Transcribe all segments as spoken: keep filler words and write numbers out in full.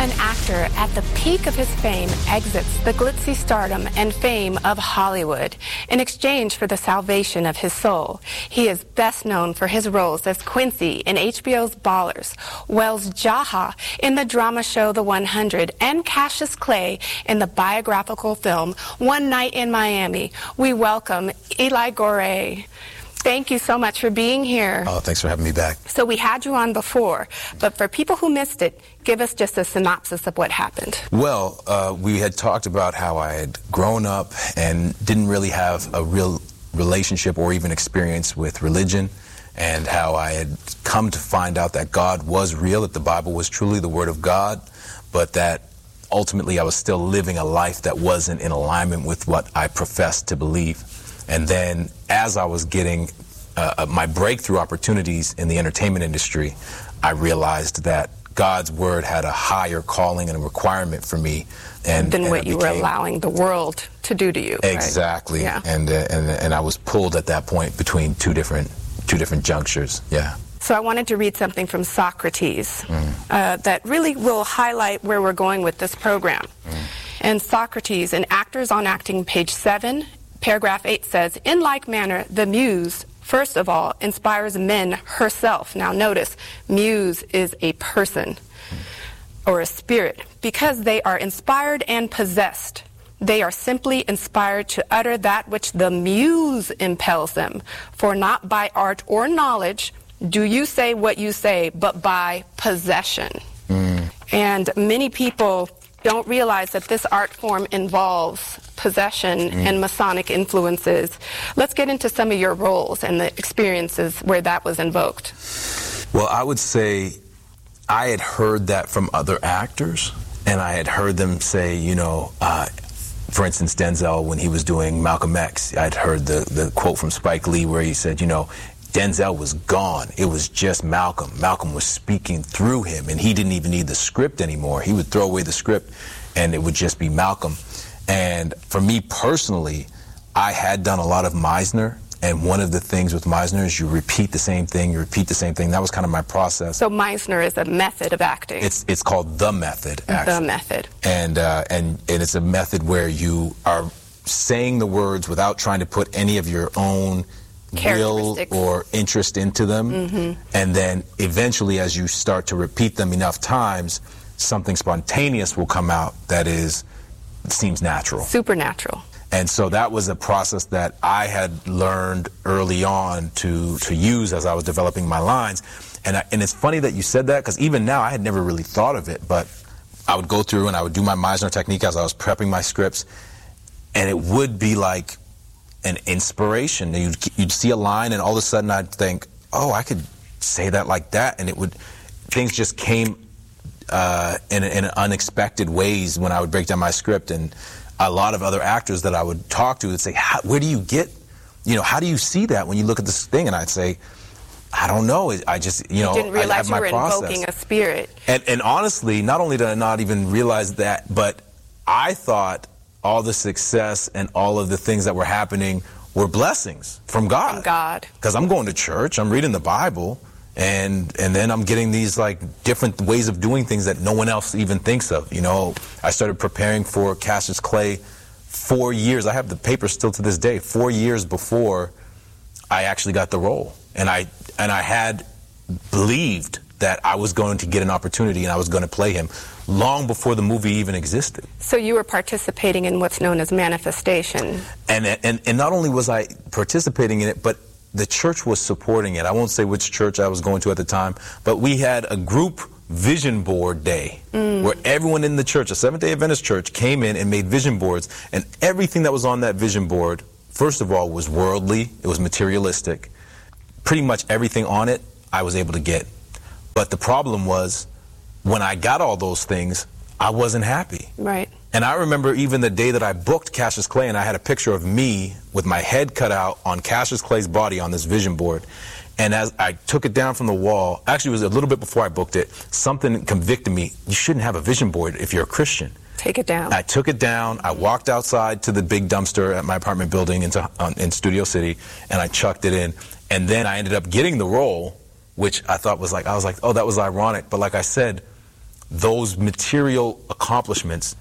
An actor at the peak of his fame exits the glitzy stardom and fame of Hollywood in exchange for the salvation of his soul. He is best known for his roles as Quincy in H B O's Ballers, Wells Jaha in the drama show The one hundred, and Cassius Clay in the biographical film One Night in Miami. We welcome Eli Goree. Thank you so much for being here. Oh, thanks for having me back. So we had you on before, but for people who missed it, give us just a synopsis of what happened. Well, uh, we had talked about how I had grown up and didn't really have a real relationship or even experience with religion, and how I had come to find out that God was real, that the Bible was truly the Word of God, but that ultimately I was still living a life that wasn't in alignment with what I professed to believe. And then as I was getting uh, my breakthrough opportunities in the entertainment industry, I realized that God's word had a higher calling and a requirement for me. And, than and what you became, were allowing the world to do to you. Exactly. Right? Yeah. And, uh, and, and I was pulled at that point between two different, two different junctures. Yeah. So I wanted to read something from Socrates Mm. uh, that really will highlight where we're going with this program. Mm. And Socrates, in Actors on Acting, page seven, paragraph eight says, "In like manner, the muse, first of all, inspires men herself." Now notice, muse is a person or a spirit. Because they are inspired and possessed, they are simply inspired to utter that which the muse impels them. For not by art or knowledge do you say what you say, but by possession. Mm. And many people don't realize that this art form involves possession mm. and Masonic influences. Let's get into some of your roles and the experiences where that was invoked. Well, I would say I had heard that from other actors, and I had heard them say, you know, uh, for instance, Denzel, when he was doing Malcolm X, I'd heard the, the quote from Spike Lee where he said, you know, Denzel was gone. It was just Malcolm. Malcolm was speaking through him, and he didn't even need the script anymore. He would throw away the script, and it would just be Malcolm. And for me personally, I had done a lot of Meisner, and one of the things with Meisner is you repeat the same thing, you repeat the same thing. That was kind of my process. So Meisner is a method of acting. It's it's called the method, actually. The method. And, uh, and, and it's a method where you are saying the words without trying to put any of your own will or interest into them, mm-hmm. and then eventually as you start to repeat them enough times, something spontaneous will come out that is seems natural. Supernatural. And so that was a process that I had learned early on to to use as I was developing my lines. And I, and it's funny that you said that, because even now I had never really thought of it, but I would go through and I would do my Meisner technique as I was prepping my scripts, and it would be like an inspiration. You'd, you'd see a line, and all of a sudden I'd think, oh, I could say that like that, and it would, things just came uh, in, in unexpected ways when I would break down my script. And a lot of other actors that I would talk to would say, how, where do you get, you know, how do you see that when you look at this thing? And I'd say, I don't know. I just, you know, you didn't realize I have my you were process. Invoking a spirit. And, and honestly, not only did I not even realize that, but I thought all the success and all of the things that were happening were blessings from God. From God. Because I'm going to church, I'm reading the Bible, and and then I'm getting these like different ways of doing things that no one else even thinks of. You know, I started preparing for Cassius Clay four years. I have the paper still to this day. Four years before I actually got the role, and I and I had believed that I was going to get an opportunity and I was going to play him long before the movie even existed. So you were participating in what's known as manifestation. And, and, and not only was I participating in it, but the church was supporting it. I won't say which church I was going to at the time, but we had a group vision board day mm. where everyone in the church, a Seventh-day Adventist church, came in and made vision boards, and everything that was on that vision board, first of all, was worldly, it was materialistic. Pretty much everything on it I was able to get. But the problem was, when I got all those things, I wasn't happy. Right. And I remember even the day that I booked Cassius Clay, and I had a picture of me with my head cut out on Cassius Clay's body on this vision board. And as I took it down from the wall, actually it was a little bit before I booked it, something convicted me. You shouldn't have a vision board if you're a Christian. Take it down. I took it down. I walked outside to the big dumpster at my apartment building into, uh, in Studio City, and I chucked it in. And then I ended up getting the role, which I thought was like, I was like, oh, that was ironic. But like I said, those material accomplishments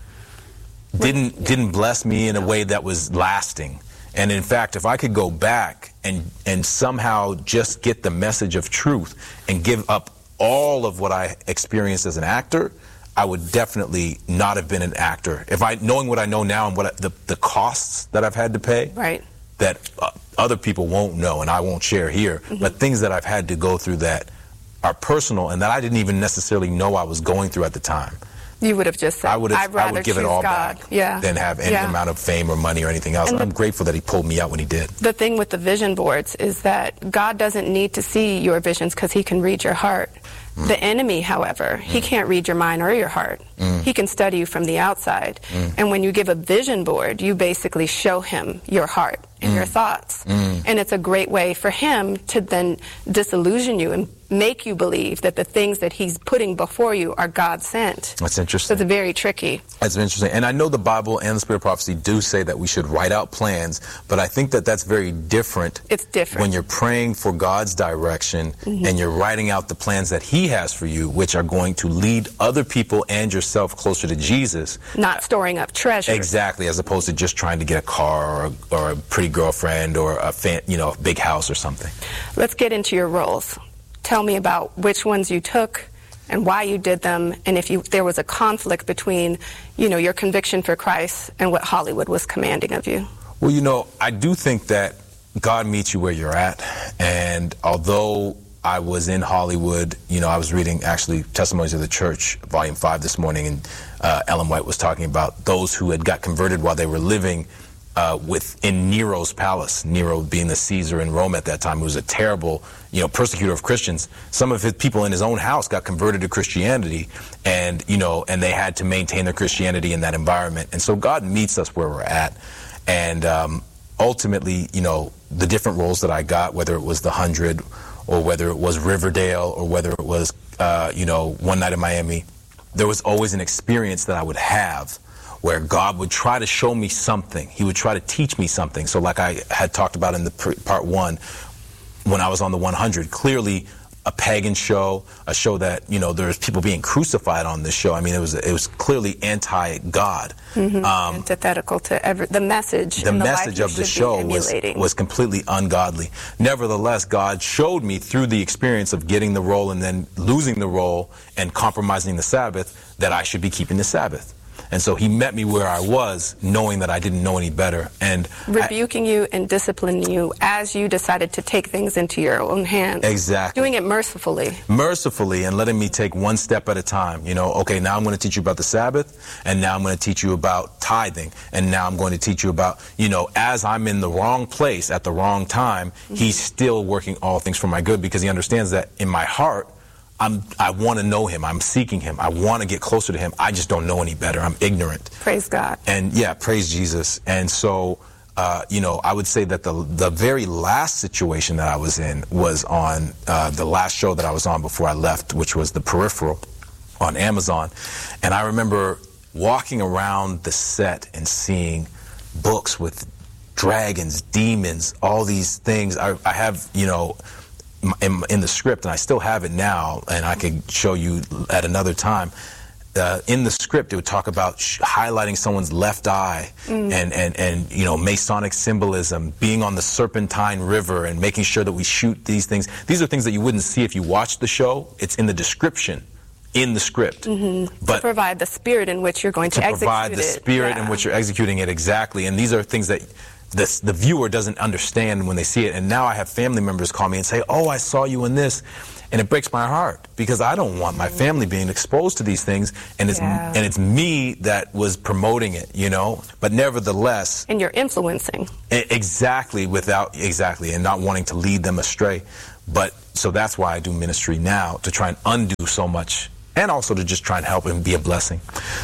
didn't didn't bless me in a way that was lasting. And in fact, if I could go back and and somehow just get the message of truth and give up all of what I experienced as an actor, I would definitely not have been an actor. If I, knowing what I know now and what I, the the costs that I've had to pay, right, that uh, other people won't know and I won't share here, mm-hmm. but things that I've had to go through that are personal and that I didn't even necessarily know I was going through at the time. You would have just said, I would, have, I'd rather I would give it choose all God. back Yeah. than have any yeah. amount of fame or money or anything else. And I'm the, grateful that he pulled me out when he did. The thing with the vision boards is that God doesn't need to see your visions because he can read your heart. Mm. The enemy, however, mm. he can't read your mind or your heart. Mm. He can study you from the outside. Mm. And when you give a vision board, you basically show him your heart and mm. your thoughts. Mm. And it's a great way for him to then disillusion you and make you believe that the things that he's putting before you are God sent. That's interesting. So it's very tricky. That's interesting. And I know the Bible and the Spirit of Prophecy do say that we should write out plans, but I think that that's very different. It's different. When you're praying for God's direction mm-hmm. and you're writing out the plans that he has for you, which are going to lead other people and yourself closer to Jesus. Not storing up treasures. Exactly, as opposed to just trying to get a car or a, or a pretty girlfriend or a fan, you know, big house or something. Let's get into your roles. Tell me about which ones you took and why you did them, and if you, there was a conflict between, you know, your conviction for Christ and what Hollywood was commanding of you. Well, you know, I do think that God meets you where you're at, and although I was in Hollywood, you know, I was reading actually Testimonies of the Church, Volume five this morning, and uh, Ellen White was talking about those who had got converted while they were living Uh, within Nero's palace, Nero being the Caesar in Rome at that time, who was a terrible, you know, persecutor of Christians. Some of his people in his own house got converted to Christianity, and, you know, and they had to maintain their Christianity in that environment. And so God meets us where we're at. And um, ultimately, you know, the different roles that I got, whether it was The Hundred, or whether it was Riverdale, or whether it was, uh, you know, One Night in Miami, there was always an experience that I would have where God would try to show me something. He would try to teach me something. So like I had talked about in the pre- part one, when I was on the one hundred, clearly a pagan show, a show that, you know, there's people being crucified on this show. I mean, it was it was clearly anti-God. Mm-hmm. Um, Antithetical to every, the message. The and the message of the show was, was completely ungodly. Nevertheless, God showed me through the experience of getting the role and then losing the role and compromising the Sabbath that I should be keeping the Sabbath. And so he met me where I was, knowing that I didn't know any better. And rebuking I, you and disciplining you as you decided to take things into your own hands. Exactly. Doing it mercifully. Mercifully, and letting me take one step at a time. You know, okay, now I'm going to teach you about the Sabbath, and now I'm going to teach you about tithing, and now I'm going to teach you about, you know, as I'm in the wrong place at the wrong time, mm-hmm. he's still working all things for my good, because he understands that in my heart, I'm, I want to know him. I'm seeking him. I want to get closer to him. I just don't know any better. I'm ignorant. Praise God. And yeah, praise Jesus. And so, uh, you know, I would say that the the very last situation that I was in was on uh, the last show that I was on before I left, which was The Peripheral on Amazon. And I remember walking around the set and seeing books with dragons, demons, all these things. I, I have, you know, In, in the script, and I still have it now, and I could show you at another time. Uh, in the script, it would talk about sh- highlighting someone's left eye, mm. and, and, and you know, Masonic symbolism, being on the Serpentine River, and making sure that we shoot these things. These are things that you wouldn't see if you watched the show. It's in the description, in the script. Mm-hmm. But to provide the spirit in which you're going to, to execute it. To provide the spirit yeah. in which you're executing it, exactly. And these are things that This, the viewer doesn't understand when they see it. And now I have family members call me and say, oh, I saw you in this. And it breaks my heart, because I don't want my family being exposed to these things. And it's, yeah. and it's me that was promoting it, you know. But nevertheless. And you're influencing. Exactly, without, exactly, and not wanting to lead them astray. But so that's why I do ministry now, to try and undo so much, and also to just try and help and be a blessing.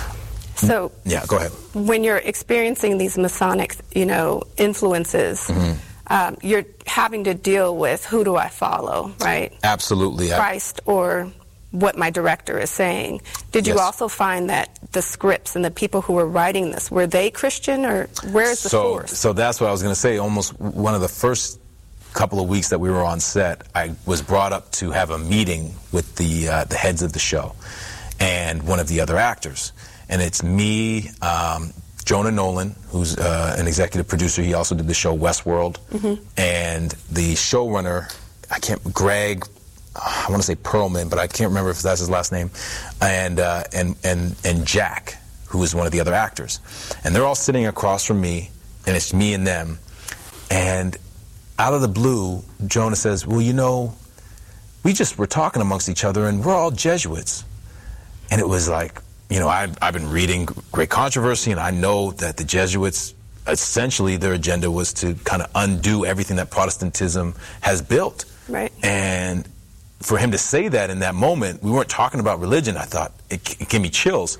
So, yeah, go ahead. When you're experiencing these Masonic, you know, influences, mm-hmm. um, you're having to deal with, who do I follow, right? Absolutely. Christ or what my director is saying. Did you yes. also find that the scripts and the people who were writing this, were they Christian, or where is the so, source? So that's what I was going to say. Almost one of the first couple of weeks that we were on set, I was brought up to have a meeting with the uh, the heads of the show. and one of the other actors. And it's me, um, Jonah Nolan, who's uh, an executive producer. He also did the show Westworld. Mm-hmm. And the showrunner, I can't, Greg, I want to say Perlman, but I can't remember if that's his last name, and uh, and and and Jack, who is one of the other actors. And they're all sitting across from me, and it's me and them. And out of the blue, Jonah says, well, you know, we just were talking amongst each other, and we're all Jesuits. And it was like, you know, I've, I've been reading Great Controversy, and I know that the Jesuits, essentially their agenda was to kind of undo everything that Protestantism has built. Right. And for him to say that in that moment, we weren't talking about religion. I thought, it, it gave me chills.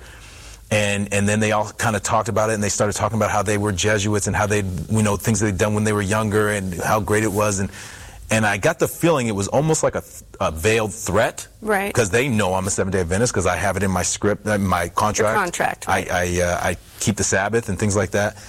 And and then they all kind of talked about it, and they started talking about how they were Jesuits and how they, you know, things they'd done when they were younger and how great it was. And and I got the feeling it was almost like a, a veiled threat. Right. Because they know I'm a Seventh-day Adventist because I have it in my script, in my contract. Your contract. Right. I I, uh, I keep the Sabbath and things like that.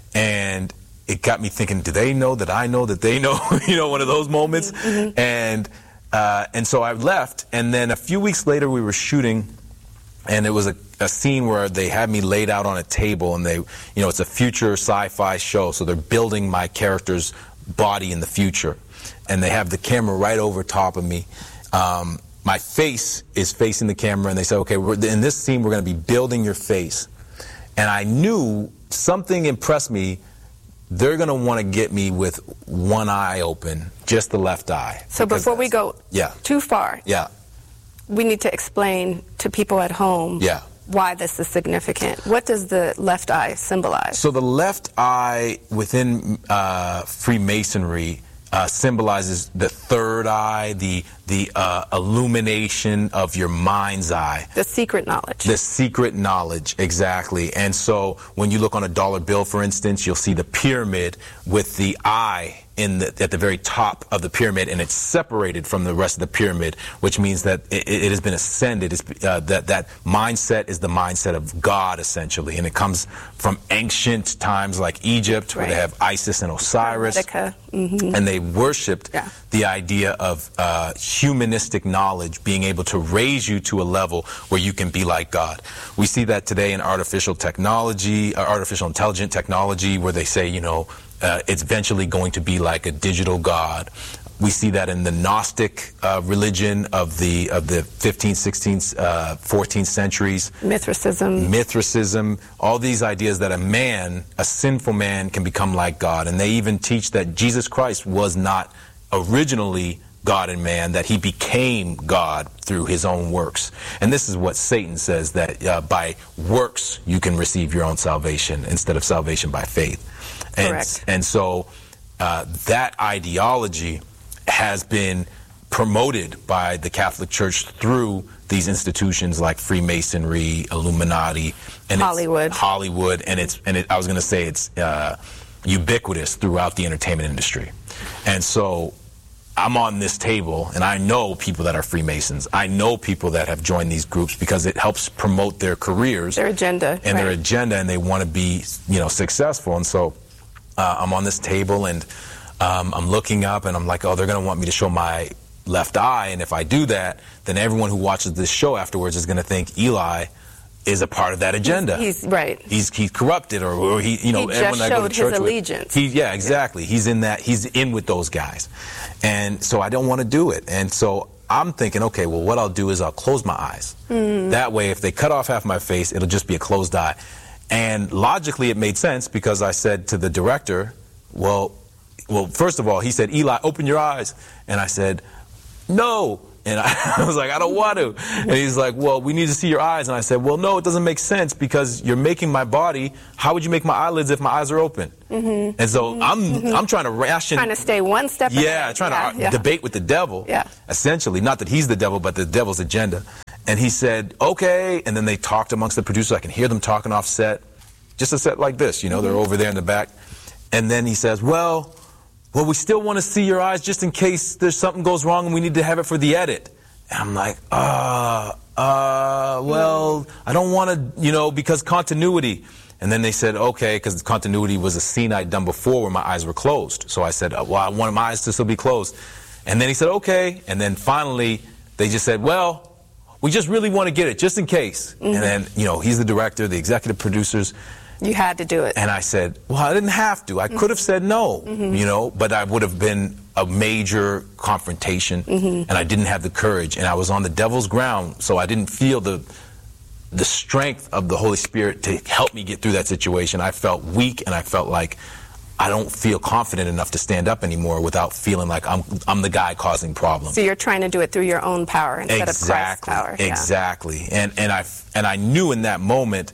And it got me thinking, do they know that I know that they know? You know, one of those moments. Mm-hmm. And uh, and so I left, and then a few weeks later we were shooting, and it was a, a scene where they had me laid out on a table, and they, you know, it's a future sci-fi show, so they're building my character's body in the future, and they have the camera right over top of me. Um, my face is facing the camera, and they said, okay, we're, in this scene we're going to be building your face. And I knew something impressed me. They're going to want to get me with one eye open, just the left eye. So before we go yeah. too far, yeah. we need to explain to people at home yeah. why this is significant. What does the left eye symbolize? So the left eye within uh, Freemasonry uh, symbolizes the third eye, the the uh, illumination of your mind's eye. The secret knowledge. The secret knowledge, exactly. And so when you look on a dollar bill, for instance, you'll see the pyramid with the eye in the, at the very top of the pyramid, and it's separated from the rest of the pyramid, which means that it, it has been ascended. It's, uh, that that mindset is the mindset of God, essentially, and it comes from ancient times like Egypt, where right. they have Isis and Osiris, mm-hmm. and they worshipped yeah. the idea of uh, humanistic knowledge being able to raise you to a level where you can be like God. We see that today in artificial technology, uh, artificial intelligent technology, where they say, you know, Uh, it's eventually going to be like a digital God. We see that in the Gnostic uh, religion of the of the fifteenth, sixteenth, uh, fourteenth centuries. Mithraism. Mithraism. All these ideas that a man, a sinful man, can become like God. And they even teach that Jesus Christ was not originally God and man, that he became God through his own works. And this is what Satan says, that uh, by works you can receive your own salvation instead of salvation by faith. And, Correct. and so uh, that ideology has been promoted by the Catholic Church through these institutions like Freemasonry, Illuminati, and Hollywood. It's Hollywood, and it's and it, I was going to say it's uh, ubiquitous throughout the entertainment industry. And so I'm on this table, and I know people that are Freemasons. I know people that have joined these groups because it helps promote their careers, their agenda, and right. their agenda, and they want to be, you know, successful. And so uh, I'm on this table, and um, I'm looking up, and I'm like, oh, they're going to want me to show my left eye, and if I do that, then everyone who watches this show afterwards is going to think Eli is a part of that agenda. He's, he's right. He's he's corrupted, or, or he, you know, he everyone just that I go to showed church his with, allegiance. He, yeah, exactly. Yeah. He's in that. He's in with those guys, and so I don't want to do it. And so I'm thinking, okay, well, what I'll do is I'll close my eyes. Mm. That way, if they cut off half my face, it'll just be a closed eye. And logically, it made sense because I said to the director, well, well, first of all, he said, Eli, open your eyes, and I said, no. And I was like, I don't want to. And he's like, well, we need to see your eyes. And I said, well, no, it doesn't make sense because you're making my body. How would you make my eyelids if my eyes are open? Mm-hmm. And so I'm mm-hmm. I'm trying to ration. Trying to stay one step ahead. Yeah, trying yeah, to yeah. debate with the devil, yeah. essentially. Not that he's the devil, but the devil's agenda. And he said, okay. And then they talked amongst the producers. I can hear them talking off set. Just a set like this, you know, mm-hmm. they're over there in the back. And then he says, well, well, we still want to see your eyes just in case there's something goes wrong and we need to have it for the edit. And I'm like, uh, uh, well, I don't want to, you know, because continuity. And then they said, okay, because continuity was a scene I'd done before where my eyes were closed. So I said, well, I want my eyes to still be closed. And then he said, okay. And then finally, they just said, well, we just really want to get it, just in case. Mm-hmm. And then, you know, he's the director, the executive producers. You had to do it. And I said, well, I didn't have to. I mm-hmm. could have said no, mm-hmm. you know, but I would have been a major confrontation, mm-hmm. and I didn't have the courage, and I was on the devil's ground, so I didn't feel the the strength of the Holy Spirit to help me get through that situation. I felt weak, and I felt like I don't feel confident enough to stand up anymore without feeling like I'm I'm the guy causing problems. So you're trying to do it through your own power instead exactly, of Christ's power. Exactly. Yeah. And and I and I knew in that moment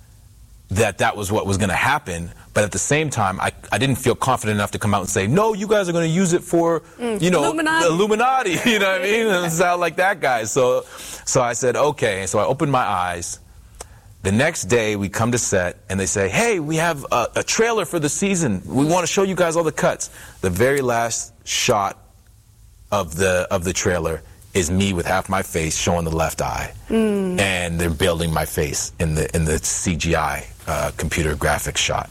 that that was what was going to happen, but at the same time, I, I didn't feel confident enough to come out and say, no, you guys are going to use it for, mm, you know, Illuminati. the Illuminati, you know what I mean? It sound like that guy. So, so I said, okay. So I opened my eyes. The next day, we come to set, and they say, hey, we have a, a trailer for the season. We want to show you guys all the cuts. The very last shot of the of the trailer is me with half my face showing the left eye, mm. and they're building my face in the in the C G I uh, computer graphics shot.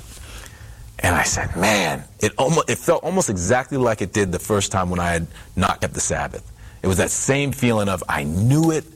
And I said, man, it almost it felt almost exactly like it did the first time when I had not kept the Sabbath. It was that same feeling of I knew it,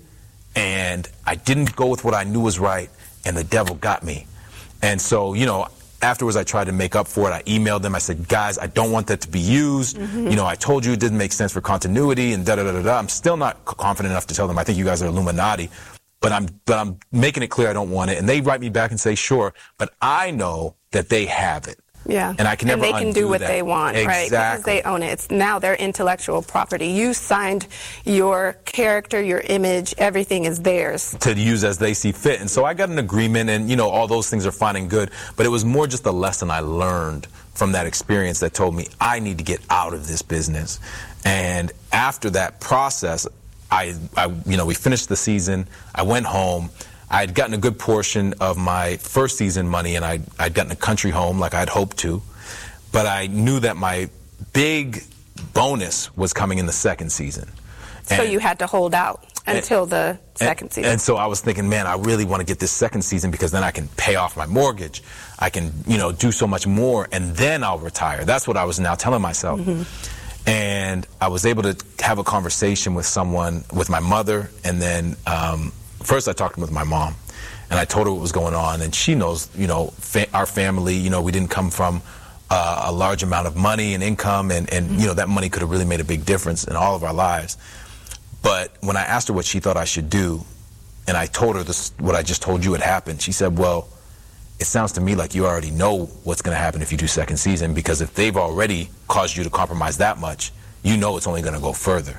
and I didn't go with what I knew was right, and the devil got me. And so, you know, afterwards I tried to make up for it. I emailed them. I said, guys, I don't want that to be used. Mm-hmm. You know, I told you it didn't make sense for continuity and da-da-da-da-da. I'm still not confident enough to tell them I think you guys are Illuminati. But I'm, but I'm making it clear I don't want it. And they write me back and say, sure. But I know that they have it. Yeah. And I can never And they can undo do what that. they want, exactly. right? Because they own it. It's now their intellectual property. You signed your character, your image, everything is theirs. To use as they see fit. And so I got an agreement, and, you know, all those things are fine and good. But it was more just a lesson I learned from that experience that told me I need to get out of this business. And after that process, I, I you know, we finished the season. I went home. I had gotten a good portion of my first season money, and I'd, I'd gotten a country home like I'd hoped to. But I knew that my big bonus was coming in the second season. So and, you had to hold out until and, the second and, season. And so I was thinking, man, I really want to get this second season because then I can pay off my mortgage. I can, you know, do so much more, and then I'll retire. That's what I was now telling myself. Mm-hmm. And I was able to have a conversation with someone, with my mother, and then um, first I talked with my mom, and I told her what was going on, and she knows, you know, fa- our family, you know, we didn't come from uh, a large amount of money and income, and, and mm-hmm. you know, that money could have really made a big difference in all of our lives. But when I asked her what she thought I should do, and I told her this, what I just told you had happened, she said, well, it sounds to me like you already know what's going to happen if you do second season, because if they've already caused you to compromise that much, you know it's only going to go further.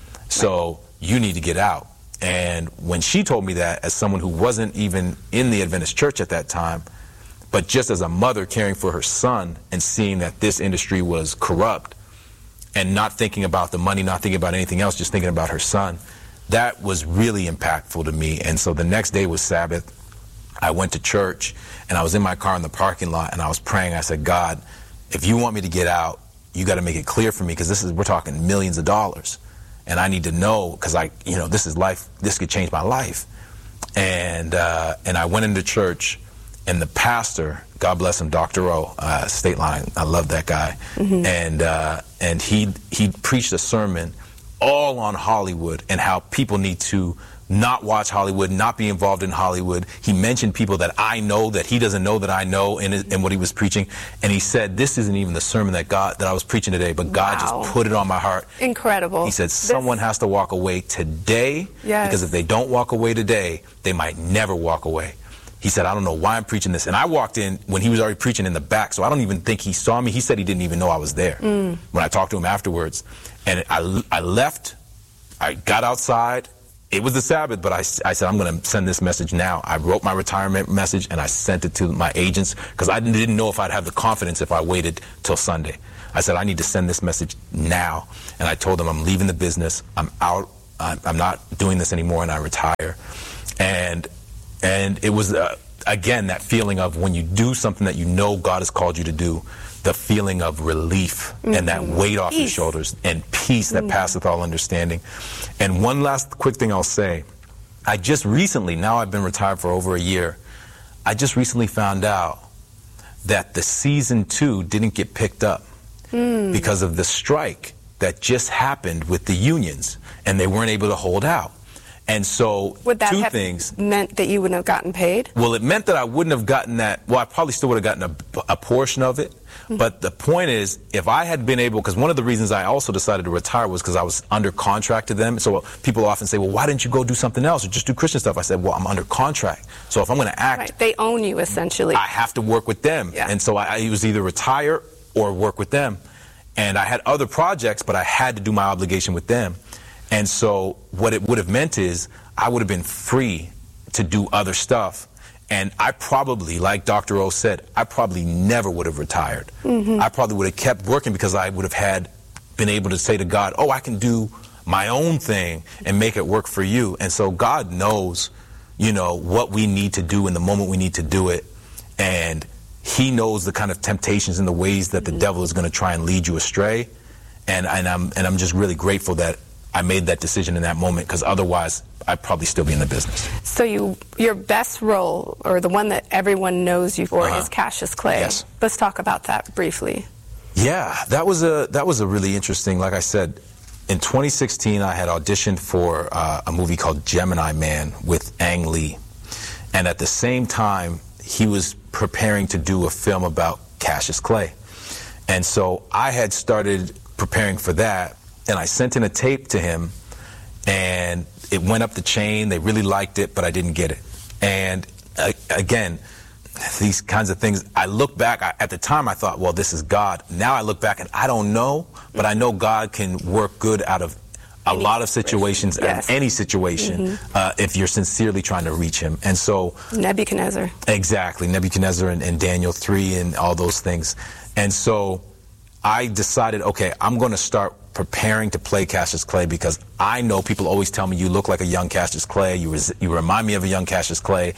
So you need to get out. And when she told me that, as someone who wasn't even in the Adventist church at that time, but just as a mother caring for her son and seeing that this industry was corrupt and not thinking about the money, not thinking about anything else, just thinking about her son, that was really impactful to me. And so the next day was Sabbath. I went to church, and I was in my car in the parking lot, and I was praying. I said, God, if you want me to get out, you got to make it clear for me, because this is, we're talking millions of dollars. And I need to know, because I, you know, this is life. This could change my life. And uh, and I went into church, and the pastor, God bless him, Doctor O, uh, State Line, I love that guy. Mm-hmm. And uh, and he he preached a sermon all on Hollywood and how people need to not watch Hollywood, not be involved in Hollywood. He mentioned people that I know that he doesn't know that I know in, in what he was preaching. And he said, this isn't even the sermon that God that I was preaching today, but God wow. just put it on my heart. Incredible. He said, someone this... has to walk away today, yes. because if they don't walk away today, they might never walk away. He said, I don't know why I'm preaching this. And I walked in when he was already preaching in the back, so I don't even think he saw me. He said he didn't even know I was there mm. when I talked to him afterwards. And I, I left, I got outside. It was the Sabbath, but I, I said, I'm going to send this message now. I wrote my retirement message, and I sent it to my agents, because I didn't know if I'd have the confidence if I waited till Sunday. I said, I need to send this message now. And I told them I'm leaving the business. I'm out. I'm, I'm not doing this anymore, and I retire. And and it was, uh, again, that feeling of when you do something that you know God has called you to do, the feeling of relief mm-hmm. and that weight off peace. Your shoulders and peace that mm-hmm. passeth all understanding. And one last quick thing I'll say. I just recently, now I've been retired for over a year, I just recently found out that the season two didn't get picked up mm. because of the strike that just happened with the unions, and they weren't able to hold out. And so Would that two have things. meant that you wouldn't have gotten paid? Well, it meant that I wouldn't have gotten that. Well, I probably still would have gotten a, a portion of it. Mm-hmm. But the point is, if I had been able, because one of the reasons I also decided to retire was because I was under contract to them. So people often say, well, why didn't you go do something else or just do Christian stuff? I said, well, I'm under contract. So if I'm going to act. Right. They own you, essentially. I have to work with them. Yeah. And so I, I was either retire or work with them. And I had other projects, but I had to do my obligation with them. And so what it would have meant is I would have been free to do other stuff. And I probably, like Doctor O said, I probably never would have retired. Mm-hmm. I probably would have kept working because I would have had been able to say to God, oh, I can do my own thing and make it work for you. And so God knows, you know, what we need to do in the moment we need to do it. And he knows the kind of temptations and the ways that the mm-hmm. devil is going to try and lead you astray. And, and, I'm, and I'm just really grateful that I made that decision in that moment, because otherwise I'd probably still be in the business. So you, your best role, or the one that everyone knows you for, uh-huh. is Cassius Clay. Yes. Let's talk about that briefly. Yeah, that was a that was a really interesting. Like I said, in twenty sixteen, I had auditioned for uh, a movie called Gemini Man with Ang Lee, and at the same time, he was preparing to do a film about Cassius Clay, and so I had started preparing for that. And I sent in a tape to him, and it went up the chain. They really liked it, but I didn't get it. And uh, again, these kinds of things, I look back, I, at the time I thought, well, this is God. Now I look back and I don't know, but I know God can work good out of a any lot of situations, yes. any situation, mm-hmm. uh, if you're sincerely trying to reach him. And so... Nebuchadnezzar. Exactly, Nebuchadnezzar and, and Daniel three and all those things. And so I decided, okay, I'm going to start preparing to play Cassius Clay, because I know people always tell me, you look like a young Cassius Clay, you, res you remind me of a young Cassius Clay,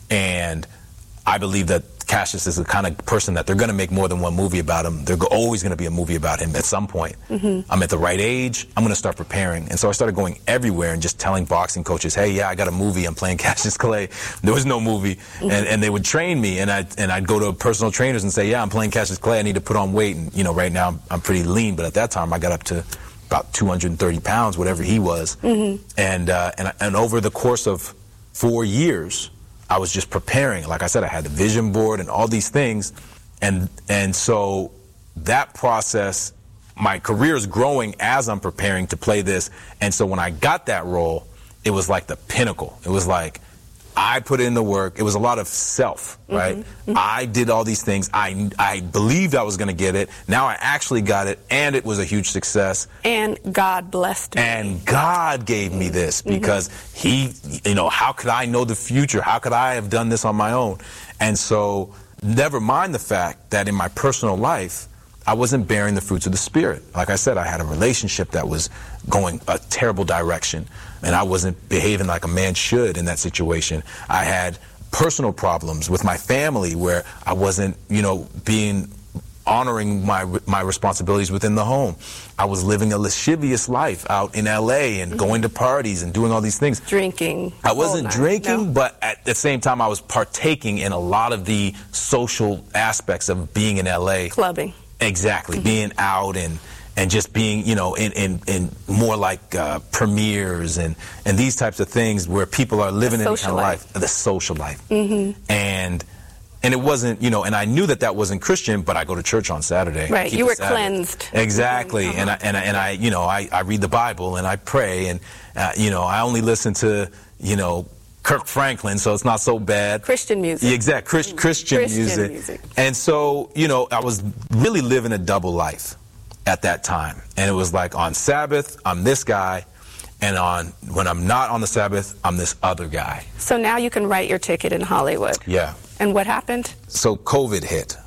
and I believe that Cassius is the kind of person that they're going to make more than one movie about him. There's always going to be a movie about him at some point. Mm-hmm. I'm at the right age, I'm going to start preparing. And so I started going everywhere and just telling boxing coaches, hey, yeah, I got a movie, I'm playing Cassius Clay. There was no movie. Mm-hmm. and, and they would train me, and I'd, and I'd go to personal trainers and say, yeah, I'm playing Cassius Clay, I need to put on weight. And, you know, right now I'm, I'm pretty lean, but at that time I got up to about two hundred thirty pounds, whatever he was. Mm-hmm. And, uh, and, and over the course of four years, I was just preparing. Like I said, I had the vision board and all these things. And, and so that process, my career is growing as I'm preparing to play this. And so when I got that role, it was like the pinnacle. It was like, I put in the work. It was a lot of self, right? Mm-hmm. Mm-hmm. I did all these things. I, I believed I was going to get it. Now I actually got it, and it was a huge success. And God blessed me. And God gave me this, because mm-hmm. he, you know, how could I know the future? How could I have done this on my own? And so, never mind the fact that in my personal life, I wasn't bearing the fruits of the Spirit. Like I said, I had a relationship that was going a terrible direction, and I wasn't behaving like a man should in that situation. I had personal problems with my family where I wasn't, you know, being honoring my my responsibilities within the home. I was living a lascivious life out in L A and mm-hmm. going to parties and doing all these things. Drinking. I wasn't drinking, no. but at the same time I was partaking in a lot of the social aspects of being in L A. Clubbing. Exactly, mm-hmm. being out and and just being, you know, in, in, in more like uh, premieres and, and these types of things where people are living in kind of life, the social life. Mm-hmm. And and it wasn't, you know, and I knew that that wasn't Christian, but I go to church on Saturday. Right, you were cleansed. Exactly, mm-hmm. and, I, and, I, and I, you know, I, I read the Bible and I pray, and, uh, you know, I only listen to, you know, Kirk Franklin, so it's not so bad. Christian music. Yeah, exactly, Christ, Christian, Christian music. music. And so, you know, I was really living a double life at that time. And it was like, on Sabbath, I'm this guy, and on when I'm not on the Sabbath, I'm this other guy. So now you can write your ticket in Hollywood. Yeah. And what happened? So COVID hit,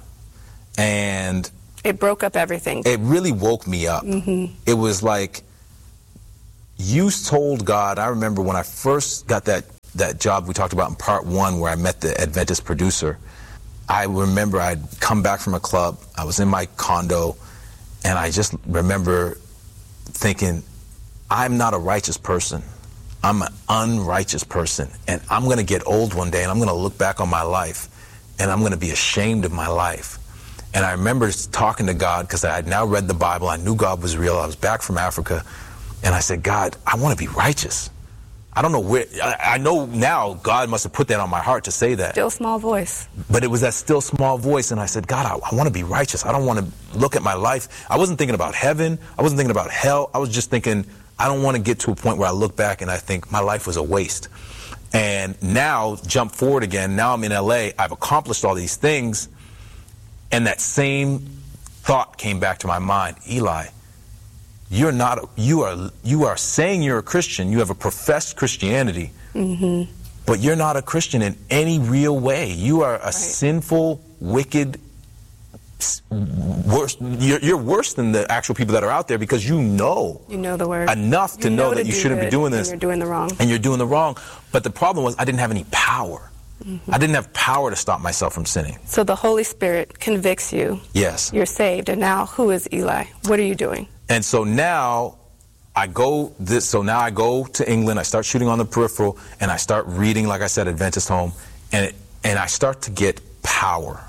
and it broke up everything. It really woke me up. Mm-hmm. It was like, you told God, I remember when I first got that that job we talked about in part one where I met the Adventist producer. I remember I'd come back from a club, I was in my condo, and I just remember thinking, I'm not a righteous person. I'm an unrighteous person, and I'm going to get old one day, and I'm going to look back on my life, and I'm going to be ashamed of my life. And I remember talking to God, because I had now read the Bible, I knew God was real, I was back from Africa, and I said, God, I want to be righteous. I don't know where, I, I know now God must have put that on my heart to say that. Still small voice. But it was that still small voice, and I said, God, I, I want to be righteous. I don't want to look at my life. I wasn't thinking about heaven. I wasn't thinking about hell. I was just thinking, I don't want to get to a point where I look back and I think my life was a waste. And now, jump forward again, now I'm in L A, I've accomplished all these things, and that same thought came back to my mind. Eli, you're not, you are, you are saying you're a Christian, you have a professed Christianity, mm-hmm. but you're not a Christian in any real way. You are a right. sinful, wicked, worse, you're, you're worse than the actual people that are out there, because you know, you know the word enough to you know, know that you shouldn't be doing this. And you're doing the wrong. And you're doing the wrong. But the problem was I didn't have any power. Mm-hmm. I didn't have power to stop myself from sinning. So the Holy Spirit convicts you. Yes. You're saved. And now who is Eli? What are you doing? And so now I go this. So now I go to England. I start shooting on the peripheral, and I start reading, like I said, Adventist Home, and it, and I start to get power.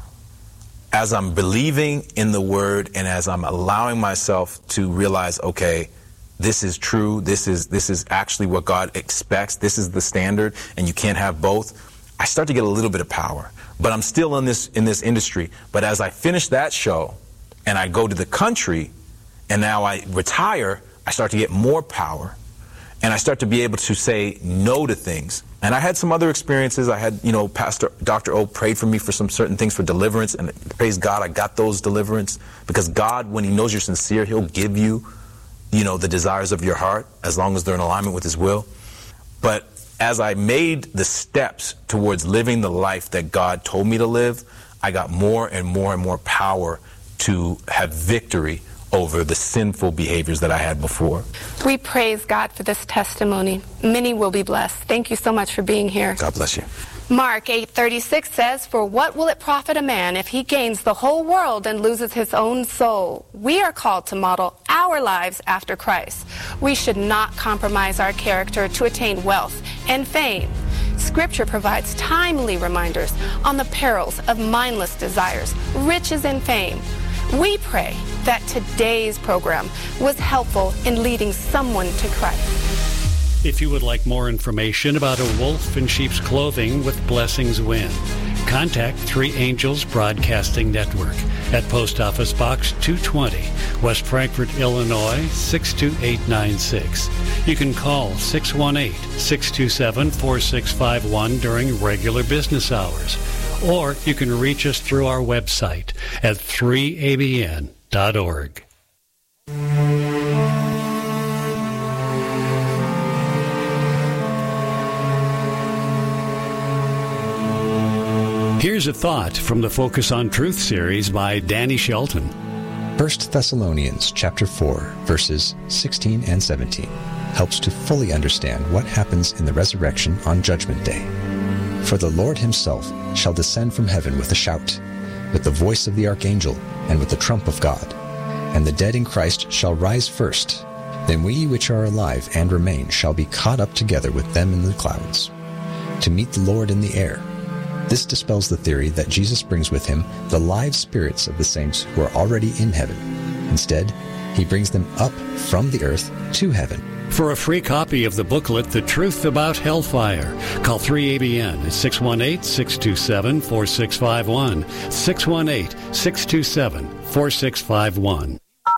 As I'm believing in the Word, and as I'm allowing myself to realize, okay, this is true, this is this is actually what God expects, this is the standard, and you can't have both, I start to get a little bit of power. But I'm still in this in this industry. But as I finish that show, and I go to the country, and now I retire, I start to get more power. And I start to be able to say no to things. And I had some other experiences. I had, you know, Pastor Doctor O prayed for me for some certain things for deliverance. And praise God, I got those deliverance. Because God, when He knows you're sincere, He'll give you, you know, the desires of your heart, as long as they're in alignment with His will. But as I made the steps towards living the life that God told me to live, I got more and more and more power to have victory over the sinful behaviors that I had before. We praise God for this testimony. Many will be blessed. Thank you so much for being here. God bless you. Mark eight thirty-six says, "For what will it profit a man if he gains the whole world and loses his own soul?" We are called to model our lives after Christ. We should not compromise our character to attain wealth and fame. Scripture provides timely reminders on the perils of mindless desires, riches, and fame. We pray that today's program was helpful in leading someone to Christ. If you would like more information about a wolf in sheep's clothing with Blessings Win, contact Three Angels Broadcasting Network at Post Office Box two twenty, West Frankfort, Illinois six two eight nine six. You can call six one eight, six two seven, four six five one during regular business hours. Or you can reach us through our website at three A B N dot org. Here's a thought from the Focus on Truth series by Danny Shelton. First Thessalonians chapter four, verses sixteen and seventeen helps to fully understand what happens in the resurrection on Judgment Day. For the Lord Himself shall descend from heaven with a shout, with the voice of the archangel, and with the trump of God. And the dead in Christ shall rise first. Then we which are alive and remain shall be caught up together with them in the clouds, to meet the Lord in the air. This dispels the theory that Jesus brings with Him the live spirits of the saints who are already in heaven. Instead, He brings them up from the earth to heaven. For a free copy of the booklet, The Truth About Hellfire, call three A B N at six one eight, six two seven, four six five one, six one eight, six two seven, four six five one.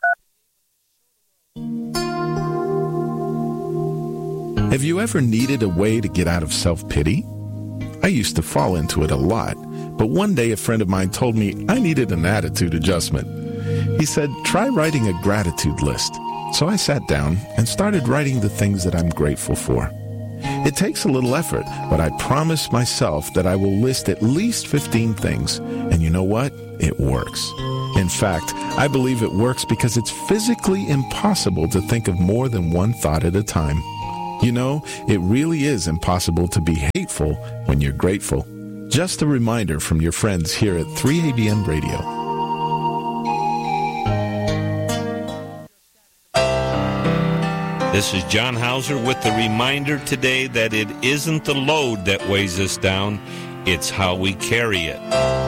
Have you ever needed a way to get out of self-pity? I used to fall into it a lot, but one day a friend of mine told me I needed an attitude adjustment. He said, try writing a gratitude list. So I sat down and started writing the things that I'm grateful for. It takes a little effort, but I promised myself that I will list at least fifteen things. And you know what? It works. In fact, I believe it works because it's physically impossible to think of more than one thought at a time. You know, it really is impossible to be hateful when you're grateful. Just a reminder from your friends here at three A B N Radio. This is John Hauser with the reminder today that it isn't the load that weighs us down, it's how we carry it.